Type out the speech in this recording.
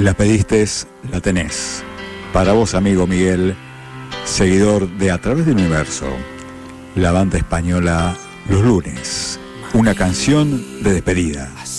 La pediste, la tenés. Para vos, amigo Miguel, seguidor de A Través del Universo, la banda española Los Lunes, una canción de despedida.